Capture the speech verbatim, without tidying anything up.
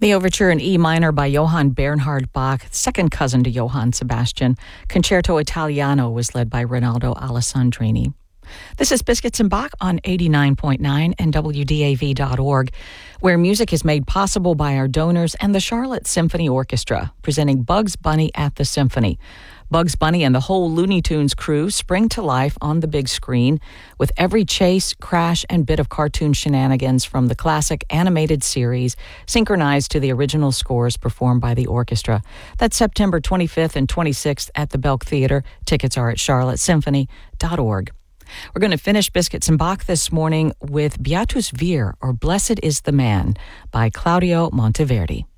The overture in E minor by Johann Bernhard Bach, second cousin to Johann Sebastian. Concerto Italiano was led by Rinaldo Alessandrini. This is Biscuits and Bach on eighty-nine point nine and W D A V dot org, where music is made possible by our donors and the Charlotte Symphony Orchestra, presenting Bugs Bunny at the Symphony. Bugs Bunny and the whole Looney Tunes crew spring to life on the big screen with every chase, crash, and bit of cartoon shenanigans from the classic animated series synchronized to the original scores performed by the orchestra. That's September twenty-fifth and twenty-sixth at the Belk Theater. Tickets are at charlotte symphony dot org. We're going to finish Biscuits and Bach this morning with Beatus Vir, or Blessed is the Man, by Claudio Monteverdi.